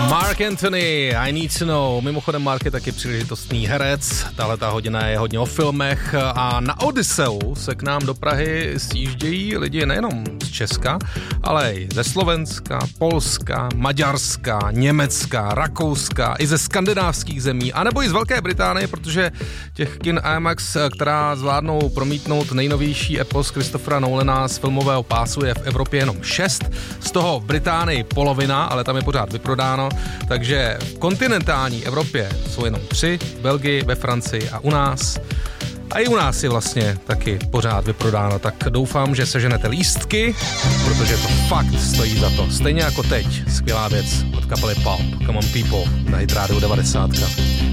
Mark Anthony, I Need to Know. Mimochodem Mark je taky příležitostný herec, tahleta hodina je hodně o filmech a na Odyseu se k nám do Prahy sjíždějí lidi nejenom z Česka, ale i ze Slovenska, Polska, Maďarska, Německa, Rakouska, i ze skandinávských zemí, anebo i z Velké Británie, protože těch kin IMAX, která zvládnou promítnout nejnovější epos Christophera Nolana z filmového pásu, je v Evropě jenom 6, z toho v Británii polovina, ale tam je pořád vyprodáno, takže v kontinentální Evropě jsou jenom 3, v Belgii, ve Francii a u nás. A i u nás je vlastně taky pořád vyprodáno, tak doufám, že seženete lístky, protože to fakt stojí za to. Stejně jako teď, skvělá věc od kapely Pulp, Come on People, na Hit Radio 90.